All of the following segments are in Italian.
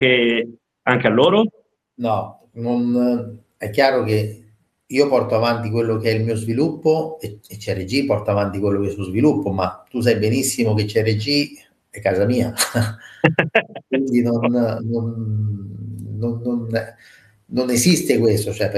che anche a loro? No, è chiaro che io porto avanti quello che è il mio sviluppo e CRG porta avanti quello che è il suo sviluppo, ma tu sai benissimo che CRG è casa mia. Quindi non esiste questo, cioè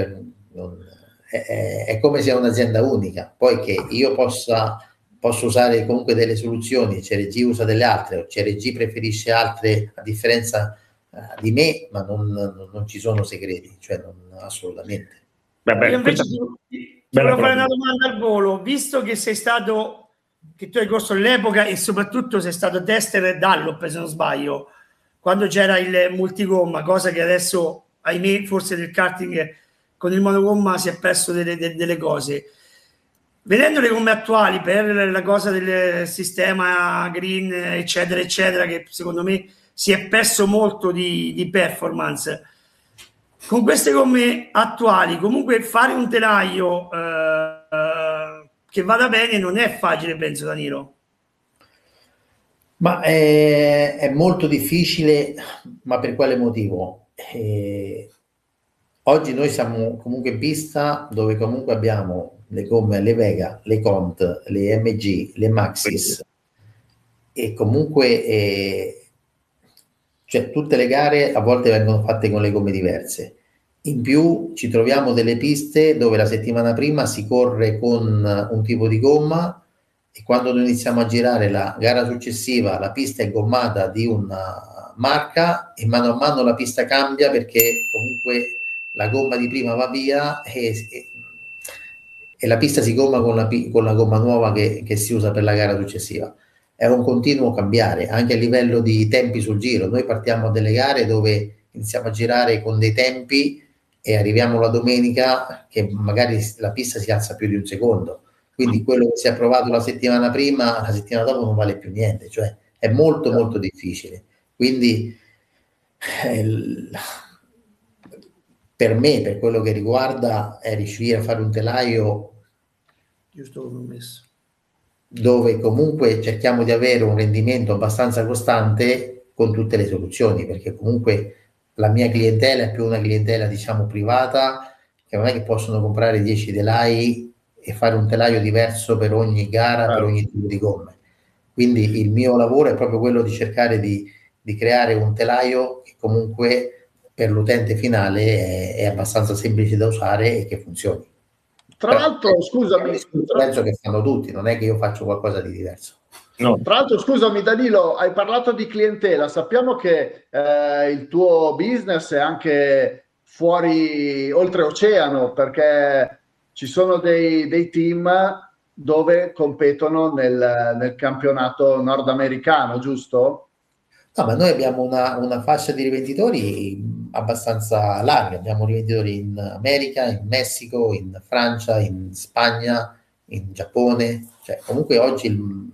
è come se è un'azienda unica. Poi che io posso usare comunque delle soluzioni, CRG usa delle altre, o CRG preferisce altre a differenza di me, ma non ci sono segreti, cioè assolutamente. Io invece ti volevo fare una domanda al volo, visto che sei stato, che tu hai corso all'epoca e soprattutto sei stato tester e Dunlop, se non sbaglio, quando c'era il multigomma, cosa che adesso, ahimè, forse del karting con il monogomma si è perso delle cose. Vedendo le gomme attuali per la cosa del sistema green, eccetera, eccetera, che secondo me si è perso molto di performance. Con queste gomme attuali, comunque fare un telaio che vada bene non è facile, penso, Danilo. Ma è molto difficile, ma per quale motivo? Oggi noi siamo comunque in pista dove comunque abbiamo le gomme, le Vega, le Cont, le MG, le Maxis e comunque cioè tutte le gare a volte vengono fatte con le gomme diverse. In più ci troviamo delle piste dove la settimana prima si corre con un tipo di gomma e quando noi iniziamo a girare la gara successiva la pista è gommata di una marca e mano a mano la pista cambia perché comunque la gomma di prima va via e la pista si gomma con la gomma nuova che si usa per la gara successiva. È un continuo cambiare, anche a livello di tempi sul giro. Noi partiamo a delle gare dove iniziamo a girare con dei tempi e arriviamo la domenica che magari la pista si alza più di un secondo. Quindi quello che si è provato la settimana prima, la settimana dopo non vale più niente, cioè è molto molto difficile. Quindi per me, per quello che riguarda, è riuscire a fare un telaio giusto come ho messo, dove comunque cerchiamo di avere un rendimento abbastanza costante con tutte le soluzioni, perché comunque la mia clientela è più una clientela diciamo privata, che non è che possono comprare 10 telai e fare un telaio diverso per ogni gara, per ogni tipo di gomme. Quindi il mio lavoro è proprio quello di cercare di creare un telaio che comunque per l'utente finale è abbastanza semplice da usare e che funzioni. Tra l'altro, scusami, penso che fanno tutti, non è che io faccio qualcosa di diverso. No. Tra l'altro, scusami Danilo, hai parlato di clientela, sappiamo che il tuo business è anche fuori, oltreoceano, perché ci sono dei team dove competono nel campionato nordamericano, giusto? No, ma noi abbiamo una fascia di rivenditori abbastanza larga, abbiamo rivenditori in America, in Messico, in Francia, in Spagna, in Giappone, cioè comunque oggi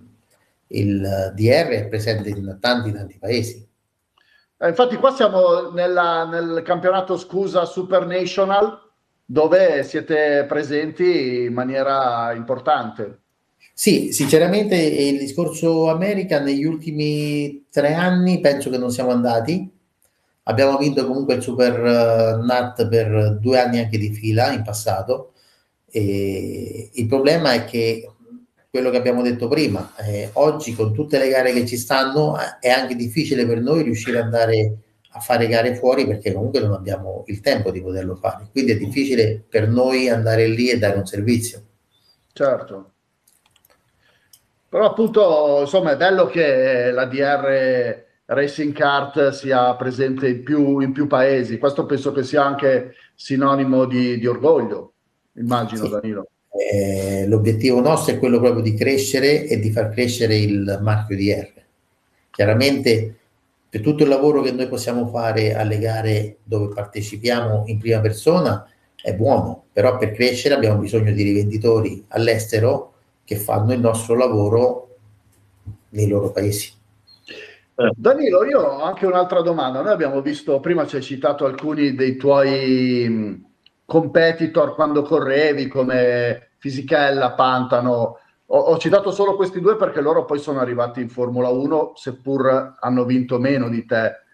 il DR è presente in tanti paesi. Infatti qua siamo nel campionato Scusa Super National, dove siete presenti in maniera importante. Sì, sinceramente il discorso America negli ultimi 3 anni penso che non siamo andati. Abbiamo vinto comunque il Super NAT per 2 anni anche di fila in passato. E il problema è che quello che abbiamo detto prima, oggi con tutte le gare che ci stanno è anche difficile per noi riuscire ad andare a fare gare fuori perché comunque non abbiamo il tempo di poterlo fare. Quindi è difficile per noi andare lì e dare un servizio. Certo. Però appunto, insomma, è bello che la DR Racing Kart sia presente in più paesi. Questo penso che sia anche sinonimo di orgoglio, immagino, sì. Danilo. L'obiettivo nostro è quello proprio di crescere e di far crescere il marchio DR. Chiaramente per tutto il lavoro che noi possiamo fare alle gare dove partecipiamo in prima persona è buono, però per crescere abbiamo bisogno di rivenditori all'estero che fanno il nostro lavoro nei loro paesi. Danilo, io ho anche un'altra domanda. Noi abbiamo visto, prima ci hai citato alcuni dei tuoi competitor quando correvi, come Fisichella, Pantano. Ho citato solo questi due perché loro poi sono arrivati in Formula 1, seppur hanno vinto meno di te.